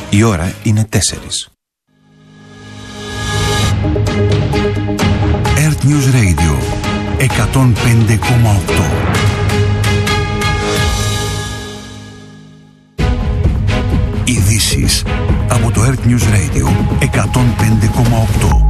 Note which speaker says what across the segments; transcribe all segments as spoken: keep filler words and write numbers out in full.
Speaker 1: Η ώρα είναι τέσσερις. Earth News Radio εκατόν πέντε κόμμα οκτώ. Ειδήσεις από το Earth News Radio εκατόν πέντε κόμμα οκτώ.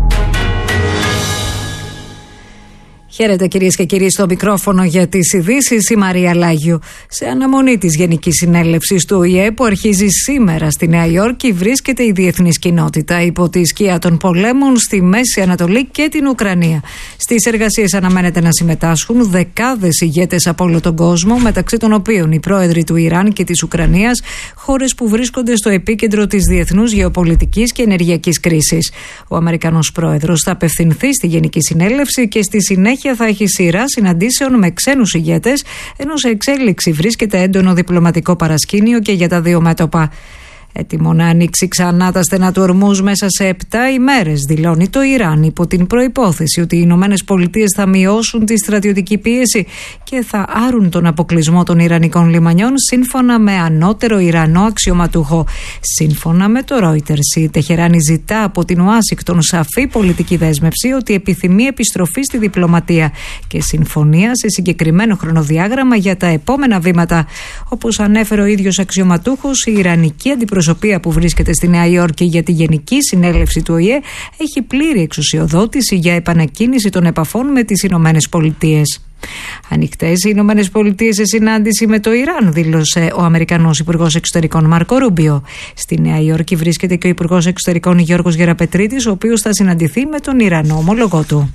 Speaker 2: Χαίρετε κυρίες και κύριοι, στο μικρόφωνο για τις ειδήσεις η Μαρία Λάγιου. Σε αναμονή της Γενικής Συνέλευσης του Ο Η Ε που αρχίζει σήμερα στη Νέα Υόρκη, βρίσκεται η διεθνής κοινότητα υπό τη σκιά των πολέμων στη Μέση Ανατολή και την Ουκρανία. Στις εργασίες αναμένεται να συμμετάσχουν δεκάδες ηγέτες από όλο τον κόσμο, μεταξύ των οποίων οι πρόεδροι του Ιράν και της Ουκρανίας, χώρες που βρίσκονται στο επίκεντρο της διεθνούς γεωπολιτικής και ενεργειακής κρίσης. Ο Αμερικανός πρόεδρος θα απευθυνθεί στη Γενική Συνέλευση και στη συνέχεια θα έχει σειρά συναντήσεων με ξένους ηγέτες, ενώ σε εξέλιξη βρίσκεται έντονο διπλωματικό παρασκήνιο και για τα δύο μέτωπα. Έτοιμο να ανοίξει ξανά τα στενά του ορμούς μέσα σε επτά ημέρες, δηλώνει το Ιράν, υπό την προϋπόθεση ότι οι Ηνωμένες Πολιτείες θα μειώσουν τη στρατιωτική πίεση και θα άρουν τον αποκλεισμό των Ιρανικών λιμανιών, σύμφωνα με ανώτερο Ιρανό αξιωματούχο. Σύμφωνα με το Reuters, η Τεχεράνη ζητά από την Ουάσιγκτον σαφή πολιτική δέσμευση ότι επιθυμεί επιστροφή στη διπλωματία και συμφωνία σε συγκεκριμένο χρονοδιάγραμμα για τα επόμενα βήματα. Όπως ανέφερε ο ίδιος αξιωματούχος, η Ιρανική αντιπροσωπεία που βρίσκεται στη Νέα Υόρκη για τη Γενική Συνέλευση του Ο Η Ε έχει πλήρη εξουσιοδότηση για επανακίνηση των επαφών με τις Ηνωμένες Πολιτείες. Ανοιχτές οι Ηνωμένες Πολιτείες σε συνάντηση με το Ιράν, δήλωσε ο Αμερικανός Υπουργός Εξωτερικών Μάρκο Ρούμπιο. Στη Νέα Υόρκη βρίσκεται και ο Υπουργός Εξωτερικών Γιώργος Γεραπετρίτης, ο οποίος θα συναντηθεί με τον Ιρανό ομολογό του.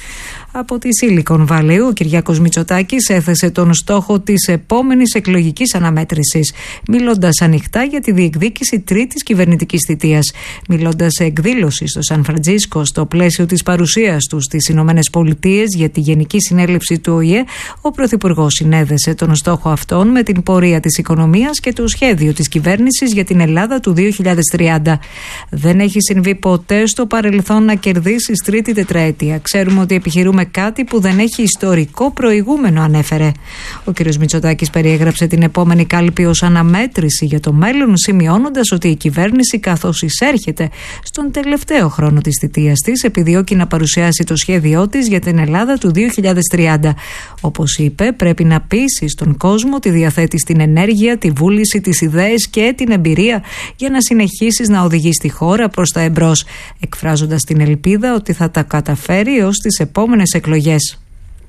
Speaker 2: Από τη Silicon Valley, ο Κυριάκος Μητσοτάκης έθεσε τον στόχο της επόμενης εκλογικής αναμέτρησης, μιλώντας ανοιχτά για τη διεκδίκηση τρίτης κυβερνητικής θητείας. Μιλώντας σε εκδήλωση στο Σαν Φραντζίσκο, στο πλαίσιο της παρουσίας του στις Ηνωμένες Πολιτείες για τη Γενική Συνέλευση του Ο Η Ε, ο Πρωθυπουργός συνέδεσε τον στόχο αυτόν με την πορεία της οικονομίας και το σχέδιο της κυβέρνησης για την Ελλάδα του δύο χιλιάδες τριάντα. Δεν έχει συμβεί ποτέ στο παρελθόν να κερδίσει τρίτη τετραετία. Ξέρουμε ότι επιχειρούμε με κάτι που δεν έχει ιστορικό προηγούμενο, ανέφερε. Ο κ. Μητσοτάκης περιέγραψε την επόμενη κάλπη ως αναμέτρηση για το μέλλον, σημειώνοντας ότι η κυβέρνηση, καθώς εισέρχεται στον τελευταίο χρόνο της θητείας της, επιδιώκει να παρουσιάσει το σχέδιό της για την Ελλάδα του δύο χιλιάδες τριάντα. Όπως είπε, πρέπει να πείσει στον κόσμο ότι διαθέτει την ενέργεια, τη βούληση, τις ιδέες και την εμπειρία για να συνεχίσεις να οδηγείς τη χώρα προς τα εμπρός, εκφράζοντας την ελπίδα ότι θα τα καταφέρει ως τις επόμενες εκλογές.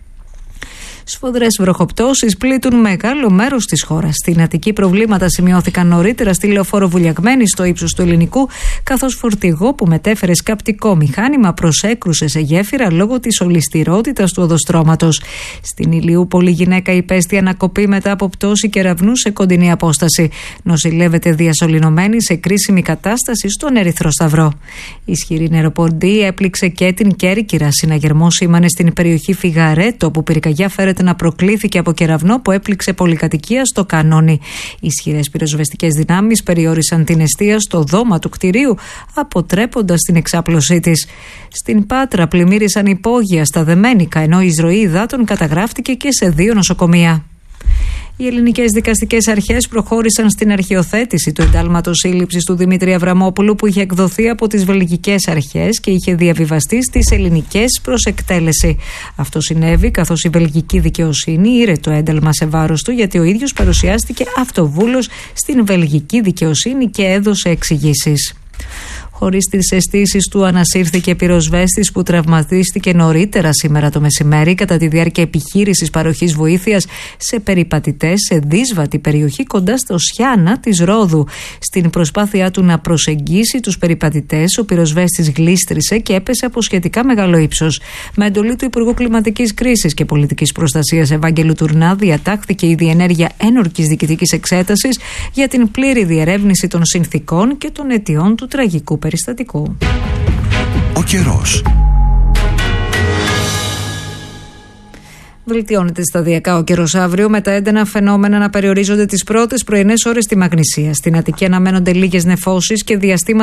Speaker 2: Σφοδρές βροχοπτώσεις πλήττουν μεγάλο μέρος της χώρας. Στην Αττική προβλήματα σημειώθηκαν νωρίτερα στη λεωφόρο Βουλιαγμένη στο ύψος του Ελληνικού, καθώς φορτηγό που μετέφερε σκαπτικό μηχάνημα προσέκρουσε σε γέφυρα λόγω της ολισθηρότητας του οδοστρώματος. Στην Ηλιούπολη, γυναίκα υπέστη ανακοπή μετά από πτώση κεραυνού σε κοντινή απόσταση. Νοσηλεύεται διασωληνωμένη σε κρίσιμη κατάσταση στον Ερυθρό Σταυρό. Ισχυρή νεροποντή έπληξε και την Κέρκυρα. Συναγερμός σήμανε στην περιοχή Φιγαρέτο, που πυρκαγιά φέρεται να προκλήθηκε από κεραυνό που έπληξε πολυκατοικία στο Κανόνι. Ισχυρές πυροσβεστικές δυνάμεις περιόρισαν την εστία στο δώμα του κτηρίου, αποτρέποντας την εξάπλωσή της. Στην Πάτρα πλημμύρισαν υπόγεια στα Δεμένικα, ενώ η εισρωή υδάτων καταγράφτηκε και σε δύο νοσοκομεία. Οι ελληνικές δικαστικές αρχές προχώρησαν στην αρχιοθέτηση του εντάλματος σύλληψης του Δημήτρη Αβραμόπουλου, που είχε εκδοθεί από τις βελγικές αρχές και είχε διαβιβαστεί στις ελληνικές προς εκτέλεση. Αυτό συνέβη καθώς η βελγική δικαιοσύνη ήρε το ένταλμα σε βάρος του, γιατί ο ίδιος παρουσιάστηκε αυτοβούλος στην βελγική δικαιοσύνη και έδωσε εξηγήσεις. Χωρίς τις αισθήσεις του, ανασύρθηκε πυροσβέστης που τραυματίστηκε νωρίτερα σήμερα το μεσημέρι κατά τη διάρκεια επιχείρησης παροχής βοήθειας σε περιπατητές σε δύσβατη περιοχή κοντά στο Σιάνα της Ρόδου. Στην προσπάθειά του να προσεγγίσει τους περιπατητές, ο πυροσβέστης γλίστρισε και έπεσε από σχετικά μεγάλο ύψος. Με εντολή του Υπουργού Κλιματικής Κρίσης και Πολιτικής Προστασίας Ευάγγελου Τουρνά, διατάχθηκε η διενέργεια ένορκης διοικητικής εξέτασης για την πλήρη διερεύνηση των συνθηκών και των αιτιών του τραγικού περιστατικού.
Speaker 1: Ο καιρός.
Speaker 2: Βελτιώνεται σταδιακά ο καιρός αύριο, με τα έντονα φαινόμενα να περιορίζονται τις πρώτες πρωινές ώρες στη Μαγνησία. Στην Αττική αναμένονται λίγες νεφώσεις και διαστήματα